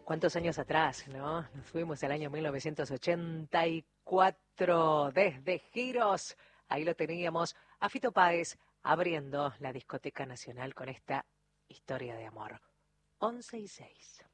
¿Cuántos años atrás, no? Nos fuimos al año 1984 desde Giros. Ahí lo teníamos a Fito Páez abriendo la discoteca nacional con esta historia de amor. 11:06.